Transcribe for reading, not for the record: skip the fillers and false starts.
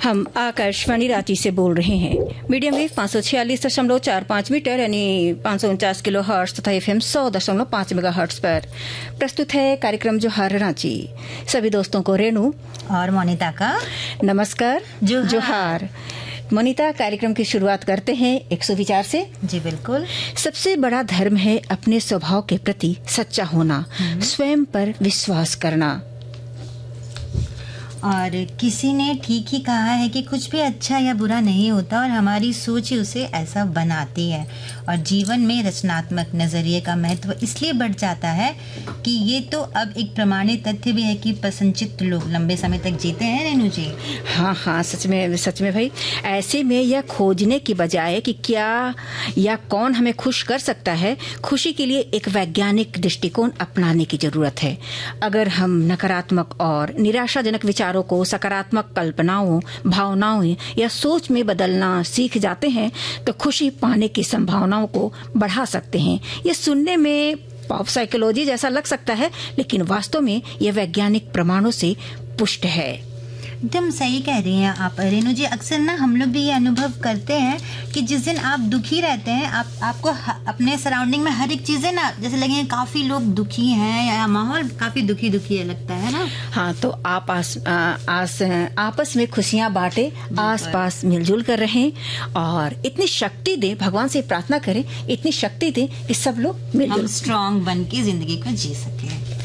हम आकाशवाणी रांची से बोल रहे हैं। मीडियम वेव 546.45 मीटर यानी 549 किलो हर्ट्ज तथा FM 100.5 मेगा हर्ट्ज पर प्रस्तुत है कार्यक्रम जोहार रांची। सभी दोस्तों को रेणु और मोनिता का नमस्कार। जोहार। मोनिता, कार्यक्रम की शुरुआत करते हैं एक सुविचार से। जी बिल्कुल। सबसे बड़ा धर्म है अपने स्वभाव के प्रति सच्चा होना, स्वयं पर विश्वास करना। और किसी ने ठीक ही कहा है कि कुछ भी अच्छा या बुरा नहीं होता और हमारी सोच ही उसे ऐसा बनाती है। और जीवन में रचनात्मक नजरिए का महत्व इसलिए बढ़ जाता है कि ये तो अब एक प्रमाणित तथ्य भी है कि प्रसन्नचित्त लोग लंबे समय तक जीते हैं। रेणु जी, हाँ, सच में भाई। ऐसे में यह खोजने की बजाय कि क्या या कौन हमें खुश कर सकता है, खुशी के लिए एक वैज्ञानिक दृष्टिकोण अपनाने की जरूरत है। अगर हम नकारात्मक और निराशाजनक विचारों को सकारात्मक कल्पनाओं, भावनाओं या सोच में बदलना सीख जाते हैं तो खुशी पाने की संभावनाओं को बढ़ा सकते हैं। ये सुनने में पॉप साइकोलॉजी जैसा लग सकता है, लेकिन वास्तव में यह वैज्ञानिक प्रमाणों से पुष्ट है। एकदम सही कह रही हैं आप रेणु जी। अक्सर ना हम लोग भी ये अनुभव करते हैं कि जिस दिन आप दुखी रहते हैं, आपको अपने सराउंडिंग में हर एक चीजें ना जैसे लगेंगे काफी लोग दुखी हैं या माहौल काफी दुखी लगता है ना। हाँ, तो आप आपस में खुशियां बांटे, आस-पास मिलजुल कर रहें और इतनी शक्ति दे, भगवान से प्रार्थना करें, इतनी शक्ति दे कि सब लोग मिलजुल स्ट्रॉन्ग बन के जिंदगी को जी सके।